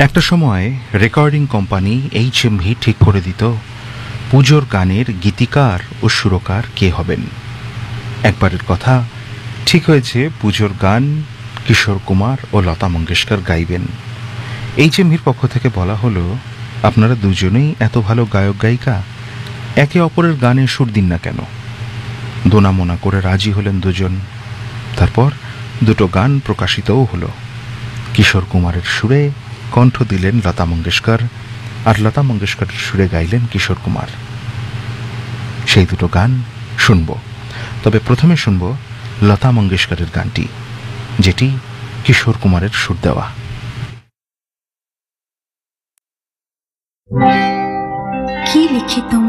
একটা সময় recording company HMV ঠিক করে দিত পুজোর গানের গীতিকার ও সুরকার কে হবেন। একবারের কথা ঠিক হয়েছে, পুজোর গান কিশোর কুমার ও লতা মঙ্গেশকর গাইবেন। HMVর পক্ষ থেকে বলা হলো, আপনারা দুজনেই এত ভালো গায়ক গায়িকা, একে অপরের গানে সুর দিন না কেন। দোনামোনা করে রাজি হলেন দুজন। তারপর দুটো গান প্রকাশিতও হলো। কিশোর কুমারের সুরে কণ্ঠ দিলেন লতা মঙ্গেশকর, আর লতা মঙ্গেশকরের সুরে গাইলেন কিশোর কুমার। সেই দুটো গান শুনব, তবে প্রথমে শুনব লতা মঙ্গেশকরের গানটি, যেটি কিশোর কুমারের সুর দেওয়া। কি লিখি তোমায়